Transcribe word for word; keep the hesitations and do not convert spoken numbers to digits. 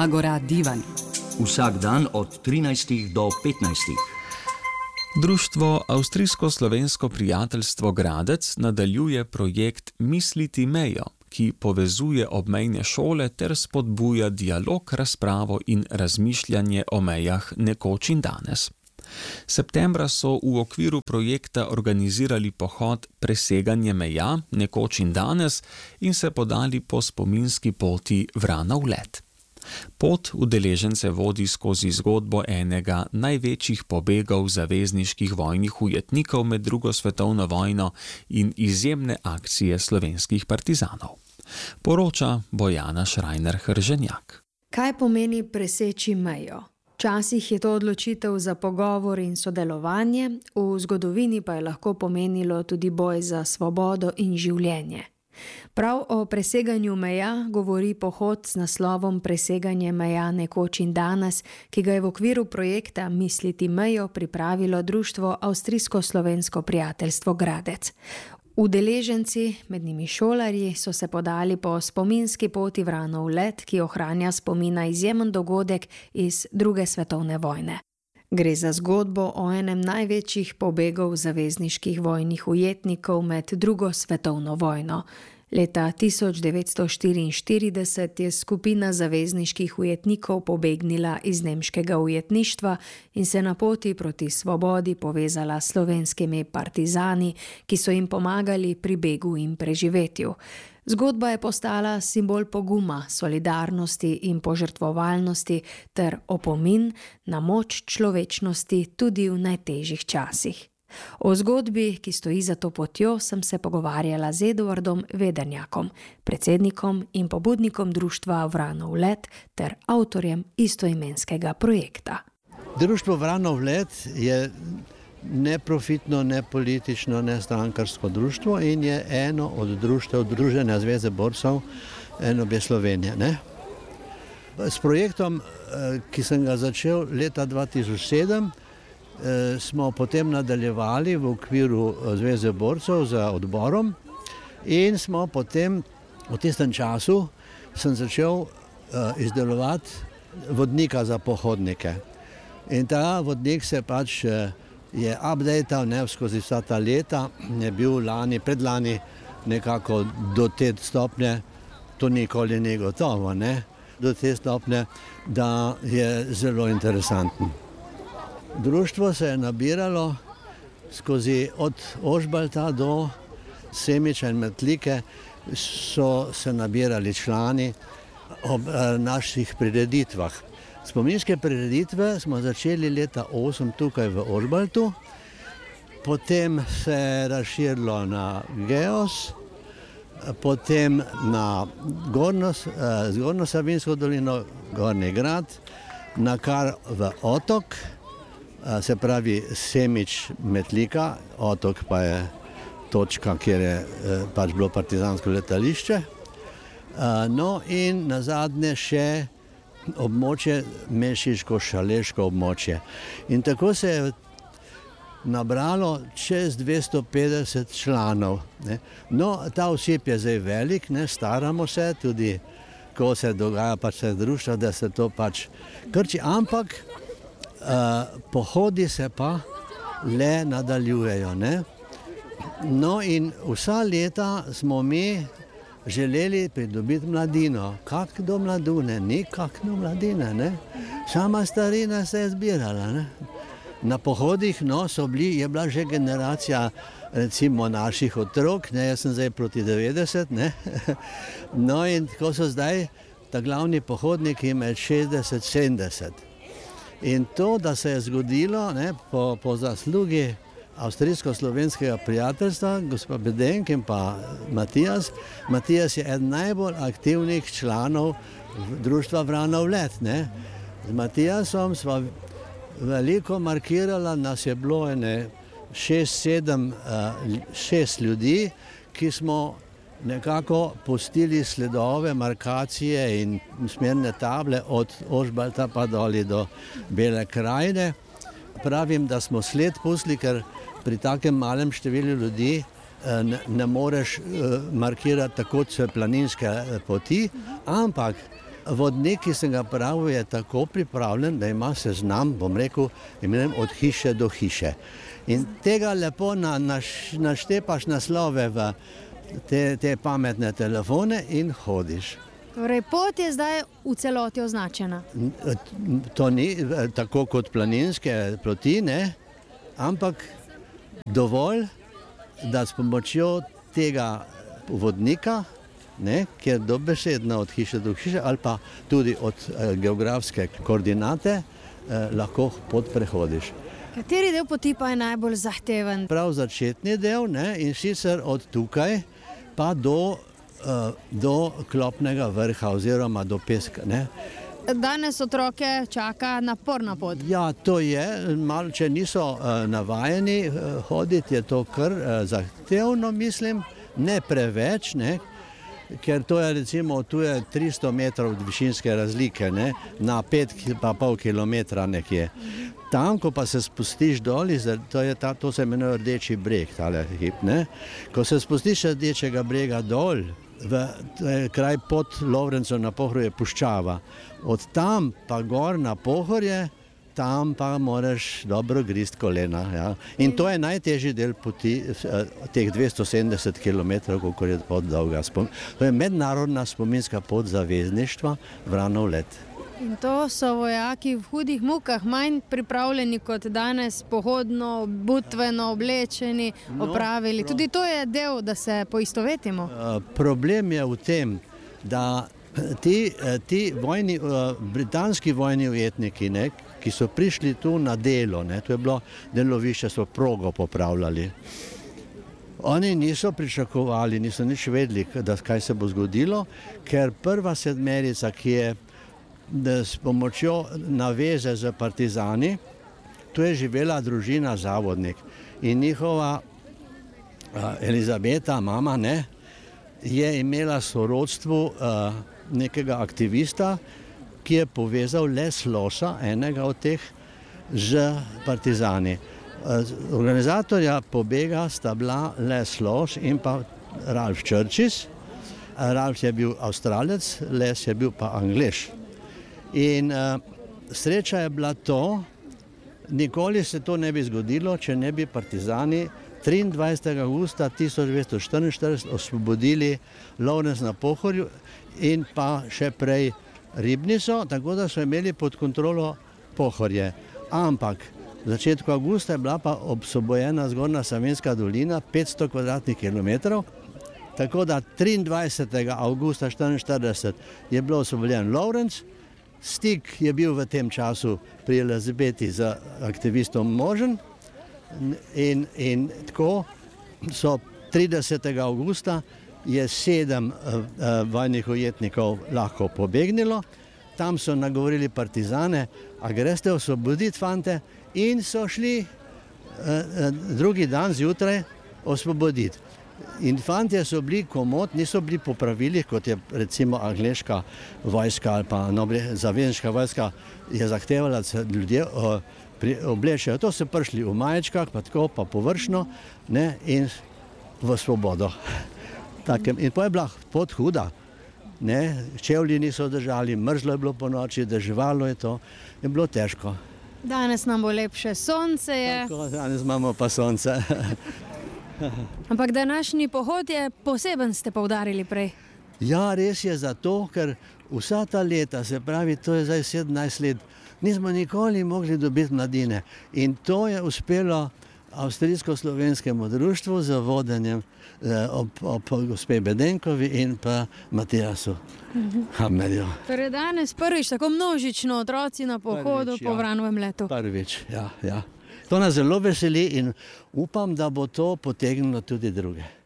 Agora Divan. Vsak dan od trinajstih do petnajstih. Društvo Avstrijsko-slovensko prijateljstvo Gradec nadaljuje projekt Misliti mejo, ki povezuje obmejne šole ter spodbuja dialog, razpravo in razmišljanje o mejah nekoč in danes. Septembra so v okviru projekta organizirali pohod Preseganje meja nekoč in danes in se podali po spominski poti Vrana v led. Pot udeležence vodi skozi zgodbo enega največjih pobegov zavezniških vojnih ujetnikov med drugo svetovno vojno in izjemne akcije slovenskih partizanov. Poroča Bojana Šrajner-Hrženjak. Kaj pomeni preseči mejo? Včasih je to odločitev za pogovor in sodelovanje, v zgodovini pa je lahko pomenilo tudi boj za svobodo in življenje. Prav o preseganju meja govori pohod s naslovom Preseganje meja nekoč in danes, ki ga je v okviru projekta Misliti mejo pripravilo Društvo Avstrijsko-slovensko prijateljstvo Gradec. Udeleženci, med njimi šolarji, so se podali po spominski poti Vranov led, ki ohranja spomin na izjemen dogodek iz druge svetovne vojne. Gre za zgodbo o enem največjih pobegov zavezniških vojnih ujetnikov med drugo svetovno vojno. Leta tisoč devetsto štiriinštirideset je skupina zavezniških ujetnikov pobegnila iz nemškega ujetništva in se na poti proti svobodi povezala s slovenskimi partizani, ki so jim pomagali pri begu in preživetju. Zgodba je postala simbol poguma, solidarnosti in požrtvovalnosti ter opomin na moč človečnosti tudi v najtežjih časih. O zgodbi, ki stoji za to potjo, sem se pogovarjala z Edvardom Vedernjakom, predsednikom in pobudnikom društva Vranov led ter avtorjem istoimenskega projekta. Društvo Vranov led je neprofitno, nepolitično, nestrankarsko društvo in je eno od društev Druženja zveze borcev enobe Slovenije. Ne? S projektom, ki sem ga začel leta dva tisoč sedem, smo potem nadaljevali v okviru Zveze borcev za odborom in smo potem v tistem času sem začel izdelovati vodnika za pohodnike. In ta vodnik se pač je updateal ne, skozi vsa ta leta, je bil lani, predlani nekako do te stopnje, to nikoli ni gotovo, ne, do te stopnje, da je zelo interesanten. Društvo se je nabiralo skozi od Ožbalta do Semiča in Metlike, so se nabirali člani ob naših prireditvah. Spominske prireditve smo začeli leta osem tukaj v Ožbaltu, potem se je razširilo na Geos, potem na Gornjo, Zgornjo Savinjsko dolino, Gornji Grad, na kar v Otok, se pravi Semič Metlika, Otok pa je točka, kjer je pač bilo partizansko letališče. No in nazadnje še območje, mešiško-šaleško območje. In tako se je nabralo čez dvesto petdeset članov. Ne. No, ta osip je zdaj velik, ne, staramo se, tudi ko se dogaja pač se društva, da se to pač krči, ampak uh, pohodi se pa le nadaljujejo. Ne. No in vsa leta smo mi želeli pridobiti mladino. Kakdo mladune, nikakno mladine, ne. Sama starina se je zbirala, ne. Na pohodih, no, so bili, je bila že generacija, recimo, naših otrok, ne, jaz sem zdaj proti devetdeset, ne. No in tako so zdaj ta glavni pohodniki med šestdeset sedemdeset. In to, da se je zgodilo, ne, po, po zaslugi Avstrijsko-slovenskega prijateljstva, gospod Bedenk in pa Matijas. Matijas je eden najbolj aktivnih članov društva Vranov led, ne. Z Matijasom sva veliko markirala, nas je bilo ene šest, sedem, šest ljudi, ki smo nekako pustili sledove, markacije in smerne table od Ožbalta pa doli do Bele krajine. Pravim, da smo sled pustili, ker pri takem malem številu ljudi ne, ne moreš markirati tako vse planinske poti, ampak vodnik, ki sem ga pravil, je tako pripravljen, da ima seznam, bom rekel, imenujem od hiše do hiše. In tega lepo na, naš, naštepaš naslove v te, te pametne telefone in hodiš. Torej, pot je zdaj v celoti označena. To ni tako kot planinske poti, ne? Ampak dovolj, da s pomočjo tega vodnika, ne, kjer dobesedno od hiše do hiše ali pa tudi od eh, geografske koordinate eh, lahko pot prehodiš. Kateri del poti pa je najbolj zahteven? Prav začetni del, ne, in sicer od tukaj pa do, uh, do Klopnega vrha oziroma do Peska. Ne. Danes otroke čaka naporna pot. Ja, to je, malo, če niso uh, navajeni uh, hoditi, je to kar uh, zahtevno, mislim, ne preveč, ne, ker to je recimo, tu je tristo metrov višinske razlike, ne, na pet pa pol kilometra nekje. Tam, ko pa se spustiš dol, to, je ta, to se imenuje Rdeči breg, tale hip, ne? Ko se spustiš Rdečega brega dol, v kraj pod Lovrencem na Pohorju je puščava, od tam pa gor na Pohorje, tam pa moraš dobro grist kolena. Ja? In to je najtežji del poti, teh dvesto sedemdeset kilometrov, koliko je pot dolga. To je mednarodna spominska pot zavezništva Vranov let. In to so vojaki v hudih mukah manj pripravljeni kot danes, pohodno, butveno oblečeni, opravili. No, tudi to je del, da se poistovetimo. Uh, problem je v tem, da ti, ti vojni, uh, britanski vojni ujetniki, ne, ki so prišli tu na delo, ne, to je bilo delovišče, so progo popravljali. Oni niso pričakovali, niso nič vedeli, da, kaj se bo zgodilo, ker prva sedmerica, ki je da s pomočjo naveze z partizani, tu je živela družina Zavodnik in njihova uh, Elizabeta, mama, ne, je imela sorodstvo uh, nekega aktivista, ki je povezal Les Losa, enega od teh, z partizani. Uh, organizatorja pobega sta bila Les Los in pa Ralph Churchis. Uh, Ralph je bil Avstralec, Les je bil pa Anglež. In uh, sreča je bila to, nikoli se to ne bi zgodilo, če ne bi partizani triindvajsetega avgusta tisoč devetsto štiriinštirideset osvobodili Lovrenc na Pohorju in pa še prej Ribnico, tako da so imeli pod kontrolo Pohorje. Ampak v začetku avgusta je bila pa osvobojena Zgornja Savinjska dolina, petsto kvadratnih kilometrov, tako da triindvajsetega avgusta štiriinštirideset je bilo osvobojen Lovrenc. Stik je bil v tem času pri Elizabeti z aktivistom možen in, in tako so tridesetega avgusta je sedem uh, vojnih ujetnikov lahko pobegnilo. Tam so nagovorili partizane, a greste osvoboditi, fante, in so šli uh, uh, drugi dan zjutraj osvoboditi. In fantje so bili komot, niso bili po pravilih, kot je recimo angleška vojska ali pa zavezniška vojska je zahtevala, da se ljudje oblečejo. To so prišli v maječkah, pa tako, pa površno, ne, in v svobodo. Takem, in pa je bila pot huda, ne, čevlji niso držali, mrzlo je bilo po noči, deževalo je to, je bilo težko. Danes nam bo lepše, sonce je. Tako, danes imamo pa sonce. Ampak današnji pohod je poseben, ste poudarili prej. Ja, res je zato, ker vsa ta leta, se pravi, to je zdaj sedemnajst let, nismo nikoli mogli dobiti mladine. In to je uspelo Avstrijsko-slovenskemu društvu z vodenjem eh, ob, ob gospe Bedenkovi in pa Matijasu Hammerju. Torej danes prvič tako množično otroci na pohodu prvič, ja, po Vranovem letu. Prvič, ja, ja. To nas zelo veseli in upam, da bo to potegnilo tudi druge.